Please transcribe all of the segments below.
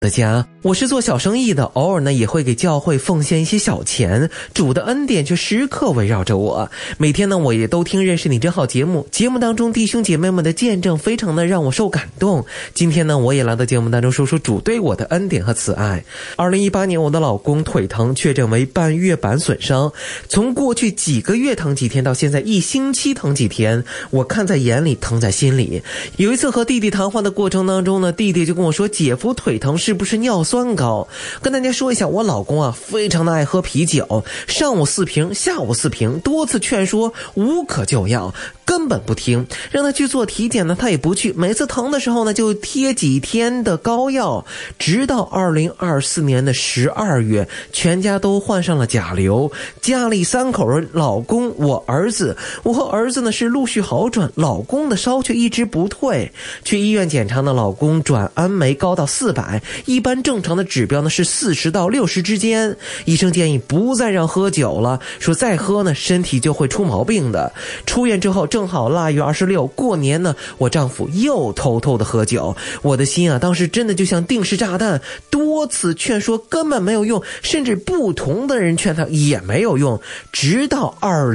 的家，我是做小生意的，偶尔呢也会给教会奉献一些小钱，主的恩典却时刻围绕着我。每天呢我也都听认识你真好节目，节目当中弟兄姐妹们的见证非常的让我受感动。今天呢我也来到节目当中说说主对我的恩典和慈爱。2018年我的老公腿疼，确诊为半月板损伤，从过去几个月疼几天到现在1星期疼几天，我看在眼里疼在心里。有一次和弟弟谈话的过程当中呢，弟弟就跟我说，姐夫腿疼是不是尿酸高？跟大家说一下，我老公啊非常的爱喝啤酒，上午4瓶，下午4瓶，多次劝说无可救药，根本不听，让他去做体检呢他也不去，每次疼的时候呢就贴几天的膏药，直到2024年的12月，全家都患上了甲流，家里3口人，老公我儿子，我和儿子呢是陆续好转，老公的烧却一直不退，去医院检查呢，老公转氨酶高到400，一般正常的指标呢是40到60之间，医生建议不再让喝酒了，说再喝呢身体就会出毛病的。出院之后正好腊月26过年呢，我丈夫又偷偷的喝酒，我的心啊当时真的就像定时炸弹，多次劝说根本没有用，甚至不同的人劝他也没有用，直到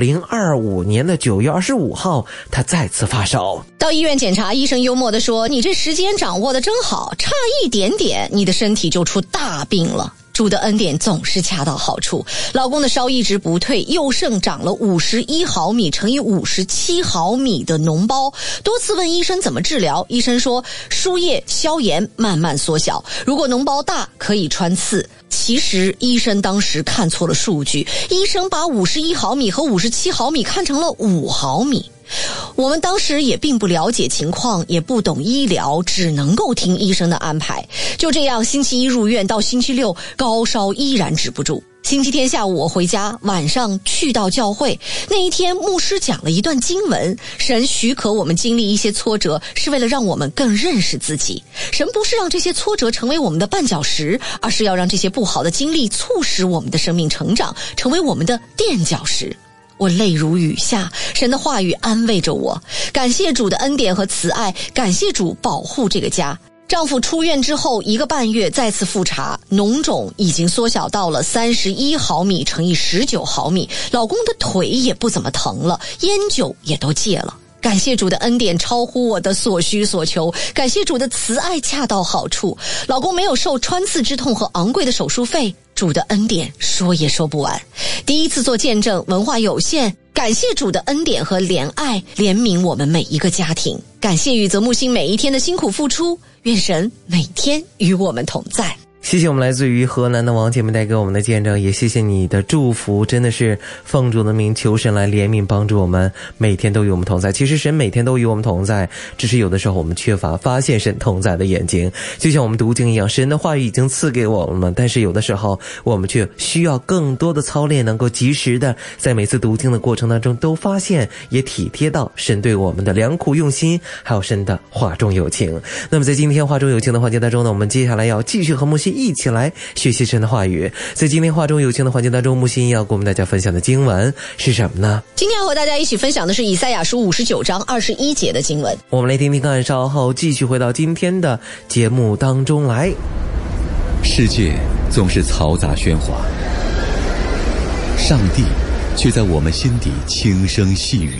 2025年的9月25号他再次发烧。 到医院检查，医生幽默地说，你这时间掌握得真好，差一点点你的身体就出大病了。主的恩典总是恰到好处，老公的烧一直不退，右肾长了51毫米乘以57毫米的脓包，多次问医生怎么治疗，医生说输液消炎慢慢缩小，如果脓包大可以穿刺。其实医生当时看错了数据，医生把51毫米和57毫米看成了5毫米。我们当时也并不了解情况，也不懂医疗，只能够听医生的安排。就这样，星期一入院到星期六，高烧依然止不住。星期天下午我回家，晚上去到教会。那一天牧师讲了一段经文，神许可我们经历一些挫折，是为了让我们更认识自己。神不是让这些挫折成为我们的绊脚石，而是要让这些不好的经历促使我们的生命成长，成为我们的垫脚石。我泪如雨下，神的话语安慰着我，感谢主的恩典和慈爱，感谢主保护这个家。丈夫出院之后1个半月再次复查，脓肿已经缩小到了31毫米乘以19毫米，老公的腿也不怎么疼了，烟酒也都戒了。感谢主的恩典超乎我的所需所求，感谢主的慈爱恰到好处，老公没有受穿刺之痛和昂贵的手术费，主的恩典说也说不完。第一次做见证，文化有限，感谢主的恩典和怜爱，怜悯我们每一个家庭。感谢宇泽木星每一天的辛苦付出，愿神每天与我们同在。 谢谢我们来自于河南的王姐妹带给我们的见证，也谢谢你的祝福，真的是奉主的名求神来怜悯帮助我们，每天都与我们同在。其实神每天都与我们同在，只是有的时候我们缺乏发现神同在的眼睛，就像我们读经一样，神的话语已经赐给我们，但是有的时候我们却需要更多的操练，能够及时的在每次读经的过程当中都发现也体贴到神对我们的良苦用心，还有神的话中有情。那么在今天话中有情的环节当中呢，我们接下来要继续和木西一起来学习神的话语。在今天话中有情的环节当中，木西要跟我们大家分享的经文是什么呢？ 今天要和大家一起分享的是以赛亚书59章21节的经文。 我们来听听看，稍后继续回到今天的节目当中来。 世界总是嘈杂喧哗，上帝却在我们心底轻声细语。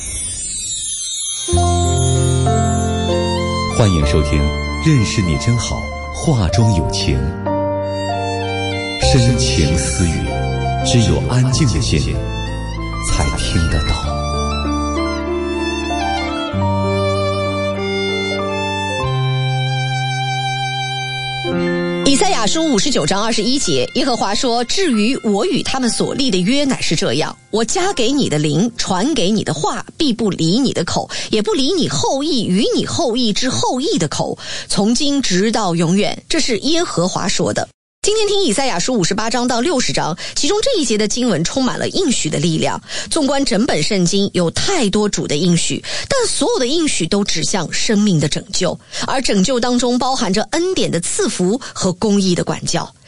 欢迎收听认识你真好，话中有情，深情私语，只有安静的心才听得到。 以赛亚书59章21节，耶和华说，至于我与他们所立的约乃是这样，我加给你的灵，传给你的话，必不离你的口，也不离你后裔与你后裔之后裔的口，从今直到永远。这是耶和华说的。今天听以赛亚书58章到60章，其中这一节的经文充满了应许的力量。纵观整本圣经，有太多主的应许，但所有的应许都指向生命的拯救，而拯救当中包含着恩典的赐福和公义的管教。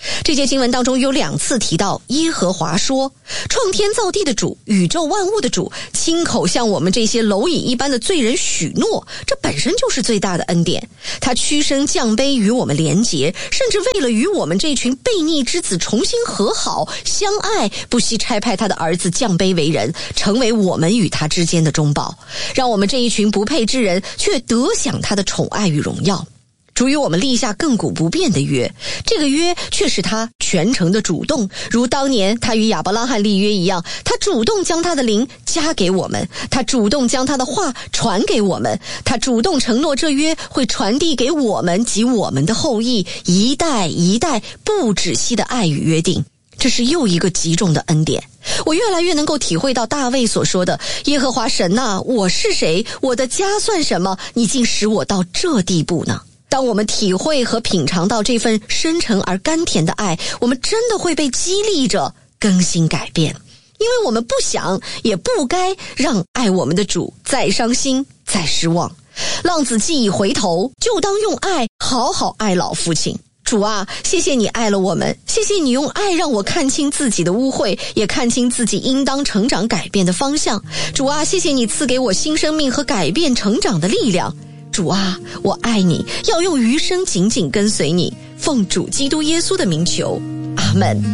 这节经文当中有2次提到耶和华说，创天造地的主，宇宙万物的主，亲口向我们这些蝼蚁一般的罪人许诺，这本身就是最大的恩典。他屈身降卑与我们连结，甚至为了与我们这群悖逆之子重新和好相爱，不惜差派他的儿子降卑为人，成为我们与他之间的中保，让我们这一群不配之人却得享他的宠爱与荣耀。主与我们立下亘古不变的约，这个约却是他全程的主动，如当年他与亚伯拉罕立约一样，他主动将他的灵加给我们，他主动将他的话传给我们，他主动承诺这约会传递给我们及我们的后裔，一代一代不止息的爱与约定。这是又一个极重的恩典。我越来越能够体会到大卫所说的，耶和华神啊，我是谁？我的家算什么？你竟使我到这地步呢？当我们体会和品尝到这份深沉而甘甜的爱，我们真的会被激励着更新改变，因为我们不想也不该让爱我们的主再伤心再失望。浪子既已回头，就当用爱好好爱老父亲。主啊，谢谢你爱了我们，谢谢你用爱让我看清自己的污秽，也看清自己应当成长改变的方向。主啊，谢谢你赐给我新生命和改变成长的力量。主啊，我爱你，要用余生紧紧跟随你，奉主基督耶稣的名求，阿们。